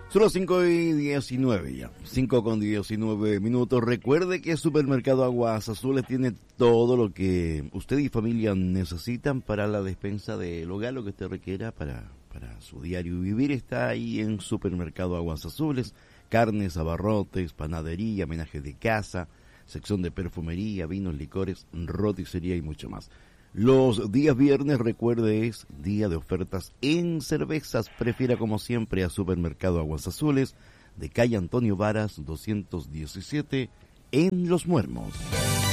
Son las 5:19 ya, 5:19. Recuerde que Supermercado Aguas Azules tiene todo lo que usted y familia necesitan para la despensa del hogar, lo que usted requiera para su diario vivir. Está ahí en Supermercado Aguas Azules. Carnes, abarrotes, panadería, menajes de casa, sección de perfumería, vinos, licores, roticería y mucho más. Los días viernes, recuerde, es día de ofertas en cervezas. Prefiera como siempre a Supermercado Aguas Azules, de calle Antonio Varas 217, en Los Muermos.